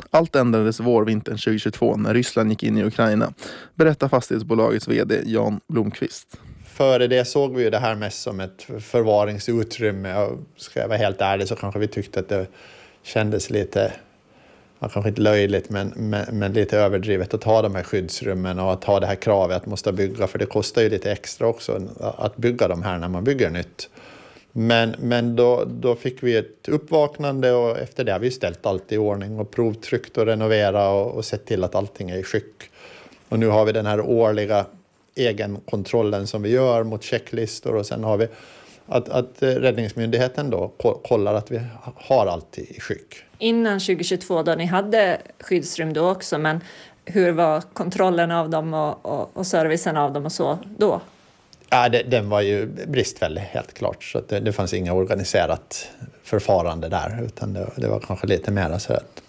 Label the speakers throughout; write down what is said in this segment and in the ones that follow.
Speaker 1: Allt ändrades vårvintern 2022 när Ryssland gick in i Ukraina, berättar fastighetsbolagets vd Jan Blomqvist.
Speaker 2: Före det såg vi ju det här mest som ett förvaringsutrymme, och ska jag vara helt ärlig så kanske vi tyckte att det kändes lite, kanske inte löjligt men lite överdrivet att ta de här skyddsrummen och att ha det här kravet att måste bygga, för det kostar ju lite extra också att bygga de här när man bygger nytt. Men då fick vi ett uppvaknande, och efter det har vi ställt allt i ordning och provtryckt och renovera och sett till att allting är i skick. Och nu har vi den här årliga egenkontrollen som vi gör mot checklistor, och sen har vi att Räddningsmyndigheten då kollar att vi har allt i skick.
Speaker 3: Innan 2022 då ni hade skyddsrum då också, men hur var kontrollen av dem och servicen av dem och så då?
Speaker 2: Ja, den var ju bristfällig helt klart, så att det fanns inga organiserat förfarande där, utan det var kanske lite mer så att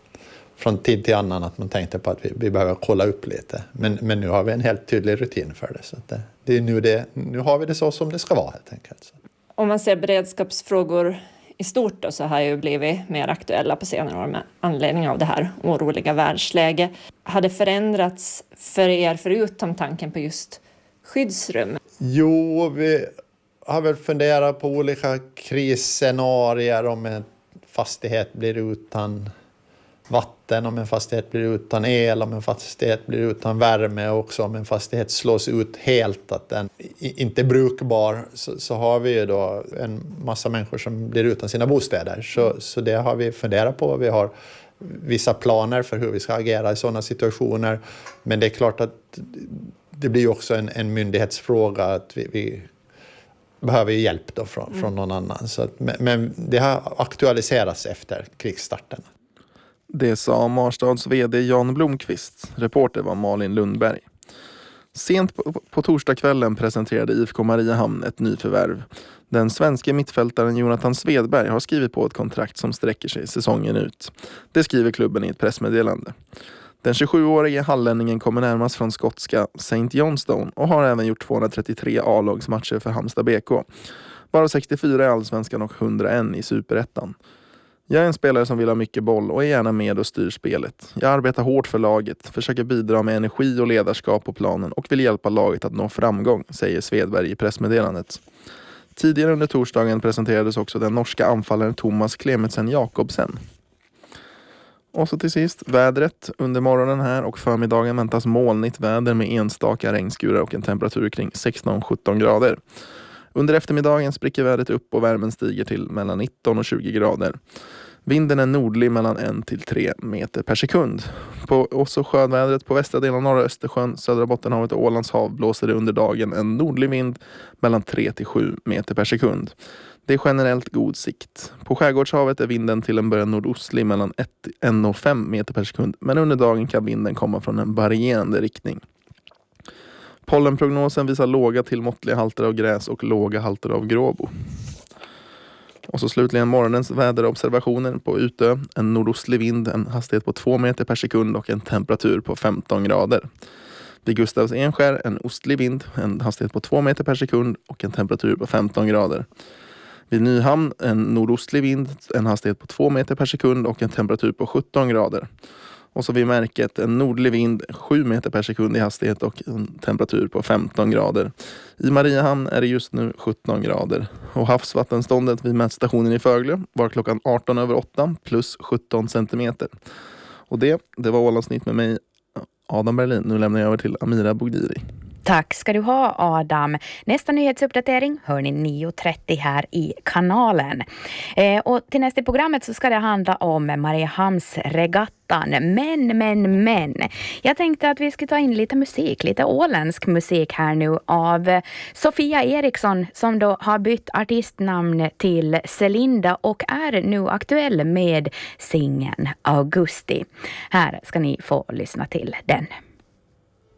Speaker 2: från tid till annan att man tänkte på att vi behöver kolla upp lite. Men nu har vi en helt tydlig rutin för det, så att det är nu har vi det så som det ska vara helt enkelt.
Speaker 3: Om man ser beredskapsfrågor i stort då, så har ju blivit mer aktuella på senare år med anledning av det här oroliga världsläge. Har det förändrats för er förutom tanken på just skyddsrum?
Speaker 2: Jo, vi har väl funderat på olika krisscenarier, om en fastighet blir utan vatten, om en fastighet blir utan el, om en fastighet blir utan värme, och också om en fastighet slås ut helt, att den inte är brukbar, så har vi ju då en massa människor som blir utan sina bostäder. Så det har vi funderat på. Vi har vissa planer för hur vi ska agera i sådana situationer, men det är klart att det blir också en myndighetsfråga att vi behöver hjälp då från någon annan. Så men det har aktualiserats efter krigsstarten.
Speaker 1: Det sa Marstads vd Jan Blomqvist. Reporter var Malin Lundberg. Sent på torsdagskvällen presenterade IFK Mariehamn ett nyförvärv. Den svenska mittfältaren Jonathan Svedberg har skrivit på ett kontrakt som sträcker sig säsongen ut. Det skriver klubben i ett pressmeddelande. Den 27-årige hallänningen kommer närmast från skotska St. Johnstone och har även gjort 233 A-lagsmatcher för Halmstad BK. Bara 64 i Allsvenskan och 101 i Superettan. Jag är en spelare som vill ha mycket boll och är gärna med och styr spelet. Jag arbetar hårt för laget, försöker bidra med energi och ledarskap på planen och vill hjälpa laget att nå framgång, säger Svedberg i pressmeddelandet. Tidigare under torsdagen presenterades också den norska anfallaren Thomas Klemetsen Jakobsen. Och så till sist, vädret. Under morgonen här och förmiddagen väntas molnigt väder med enstaka regnskurar och en temperatur kring 16-17 grader. Under eftermiddagen spricker vädret upp och värmen stiger till mellan 19 och 20 grader. Vinden är nordlig mellan 1 till 3 meter per sekund. Och så sjövädret på västra delen av norra Östersjön, södra Bottenhavet och Ålands hav blåser det under dagen en nordlig vind mellan 3 till 7 meter per sekund. Det är generellt god sikt. På Skärgårdshavet är vinden till en början nordostlig mellan 1,5 meter per sekund, men under dagen kan vinden komma från en varierande riktning. Pollenprognosen visar låga till måttliga halter av gräs och låga halter av gråbo. Och så slutligen morgonens väderobservationer på Utö. En nordostlig vind, en hastighet på 2 meter per sekund och en temperatur på 15 grader. Vid Gustavs Enskär en ostlig vind, en hastighet på 2 meter per sekund och en temperatur på 15 grader. Vid Nyhamn en nordostlig vind, en hastighet på 2 meter per sekund och en temperatur på 17 grader. Och så vid Märket en nordlig vind, 7 meter per sekund i hastighet och en temperatur på 15 grader. I Mariehamn är det just nu 17 grader. Och havsvattenståndet vid mätstationen i Föglö var klockan 18:08 plus 17 centimeter. Och det var Ålandsnytt med mig, Adam Berlin. Nu lämnar jag över till Amira Bogdiri.
Speaker 4: Tack ska du ha, Adam. Nästa nyhetsuppdatering hör ni 9:30 här i kanalen. Och till nästa programmet så ska det handla om Mariehamnsregattan. Men. Jag tänkte att vi ska ta in lite musik, lite åländsk musik här nu av Sofia Eriksson som då har bytt artistnamn till Celinda och är nu aktuell med singeln Augusti. Här ska ni få lyssna till den.